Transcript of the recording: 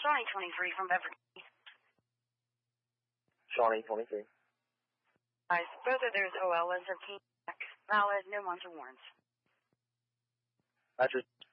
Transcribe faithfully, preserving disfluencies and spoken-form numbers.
Shawnee twenty-three from Beverly. Shawnee twenty-three. Guys, both of those O L Ls have came back valid, no months or warrants. That's